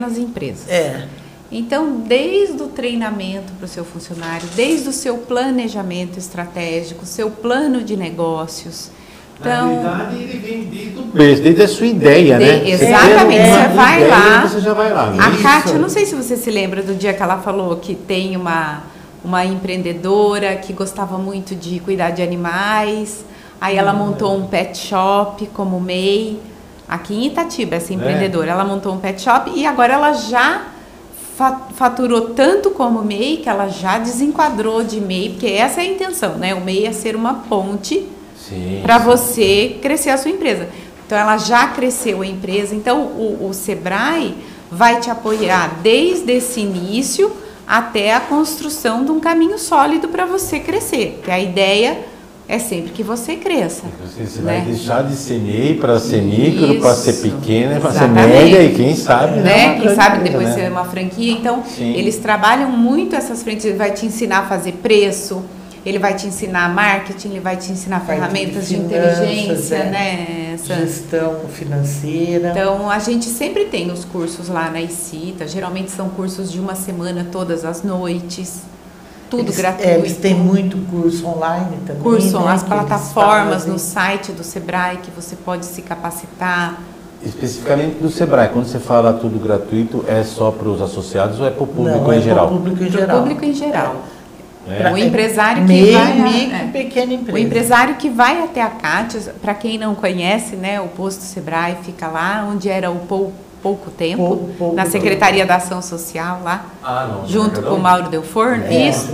nas empresas. É. Então, desde o treinamento para o seu funcionário, desde o seu planejamento estratégico, seu plano de negócios. Então, na verdade, ele vem desde a sua ideia, né? Exatamente, você vai lá. Você já vai lá. A Kátia, não sei se você se lembra do dia que ela falou que tem uma empreendedora que gostava muito de cuidar de animais. Aí ela montou um pet shop como MEI, aqui em Itatiba, essa empreendedora. Ela montou um pet shop e agora ela já faturou tanto como MEI que ela já desenquadrou de MEI, porque essa é a intenção, né? O MEI é ser uma ponte para você crescer a sua empresa. Então ela já cresceu a empresa, então o Sebrae vai te apoiar desde esse início até a construção de um caminho sólido para você crescer, que a ideia é sempre que você cresça. Você vai deixar de ser MEI para ser micro, para ser pequena, para ser média e quem sabe, né? Quem sabe depois ser uma franquia. Então, eles trabalham muito essas franquias. Ele vai te ensinar a fazer preço, ele vai te ensinar marketing, ele vai te ensinar ferramentas de inteligência, né? Gestão financeira. Então, a gente sempre tem os cursos lá na ICITA. Geralmente são cursos de uma semana, todas as noites. Tudo gratuito. Eles têm muito curso online também. Curso, né, as plataformas no site do Sebrae que você pode se capacitar. Especificamente do Sebrae, quando você fala tudo gratuito, é só para os associados ou é para o público em geral? Para o público em geral. Para o público em geral. O empresário que vai pequena empresa. O empresário que vai até a Kátia, para quem não conhece, né, o posto Sebrae fica lá onde era o pouco tempo, na Secretaria da Ação Social lá, junto com o Mauro Del Forno. Isso.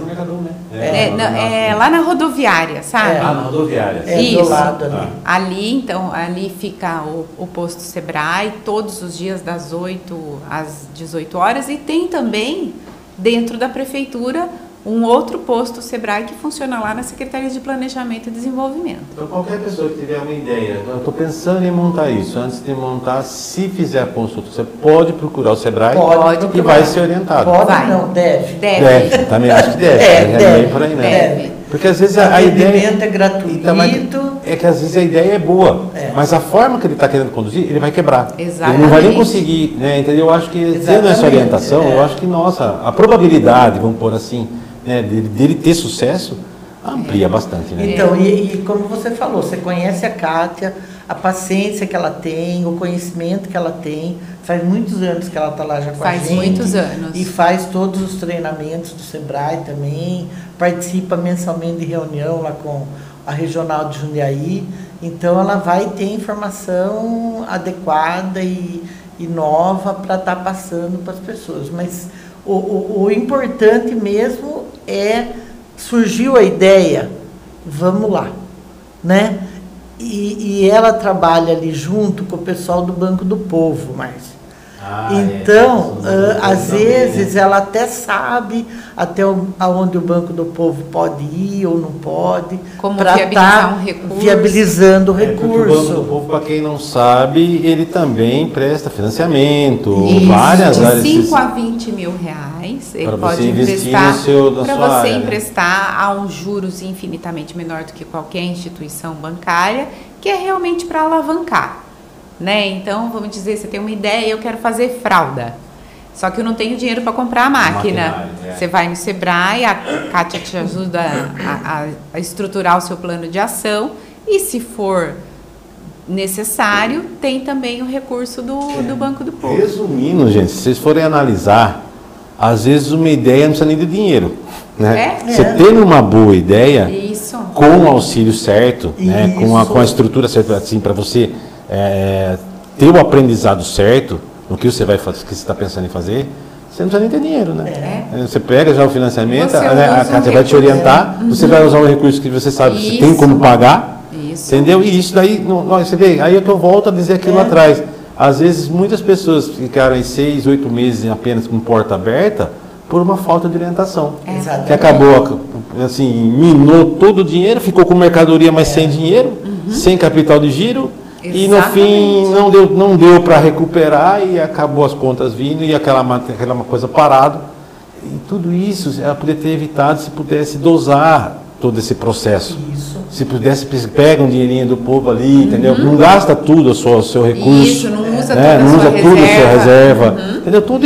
É lá na rodoviária, sabe? Na rodoviária. Isso. Do lado ali. Ali fica o posto Sebrae, todos os dias das 8 às 18 horas, e tem também, dentro da prefeitura, um outro posto Sebrae que funciona lá na Secretaria de Planejamento e Desenvolvimento. Então, qualquer pessoa que tiver uma ideia, eu estou pensando em montar isso, antes de montar, se fizer a consulta, você pode procurar o Sebrae e vai ser orientado. Não, deve. Deve. Também acho que deve. Deve. Por aí, né? Deve. Porque às vezes a ideia é gratuito. É que às vezes a ideia é boa, mas a forma que ele está querendo conduzir, ele vai quebrar. Exatamente. Ele não vai nem conseguir, né? Entendeu? Eu acho que, tendo essa orientação, eu acho que, nossa, a probabilidade, vamos pôr assim, né, dele ter sucesso, amplia bastante. Né? Então, e como você falou, você conhece a Kátia, a paciência que ela tem, o conhecimento que ela tem. Faz muitos anos que ela está lá já com a gente. Faz muitos anos. E faz todos os treinamentos do Sebrae também, participa mensalmente de reunião lá com a Regional de Jundiaí. Então, ela vai ter informação adequada e nova para estar passando para as pessoas. Mas o importante mesmo surgiu a ideia, vamos lá, né? E ela trabalha ali junto com o pessoal do Banco do Povo, Márcia. Então, às vezes ela até sabe até aonde o Banco do Povo pode ir ou não pode, como viabilizar um recurso. Viabilizando o recurso. O Banco do Povo, para quem não sabe, ele também presta financiamento, várias áreas. De 5 a 20 mil reais, ele pode emprestar para você emprestar a um juros infinitamente menor do que qualquer instituição bancária, que é realmente para alavancar. Né? Então, vamos dizer, você tem uma ideia, eu quero fazer fralda, só que eu não tenho dinheiro para comprar a máquina. Você vai no Sebrae, a Kátia te ajuda a estruturar o seu plano de ação, e se for necessário, tem também o recurso do Banco do Povo. Resumindo, gente, se vocês forem analisar, às vezes uma ideia não precisa nem de dinheiro. Né? Você tendo uma boa ideia, com o auxílio certo, né? com a estrutura certa, assim, para você ter o aprendizado certo no que você vai fazer, que você está pensando em fazer, você não precisa nem ter dinheiro, né? Você pega já o financiamento, a Kátia vai te orientar, você vai usar o recurso que você sabe, você tem como pagar, entendeu? E isso daí, você vê, aí é que eu volto a dizer aquilo atrás. Às vezes, muitas pessoas ficaram em 6, 8 meses apenas com porta aberta por uma falta de orientação. Que acabou, assim, minou todo o dinheiro, ficou com mercadoria, mas sem dinheiro, sem capital de giro. E no fim não deu para recuperar e acabou as contas vindo e aquela coisa parada. E tudo isso ela poderia ter evitado se pudesse dosar todo esse processo. Isso. Se pudesse, pega um dinheirinho do povo ali, entendeu? Não gasta tudo o seu recurso. Isso, não usa né? Não usa tudo a sua reserva. Entendeu? Tudo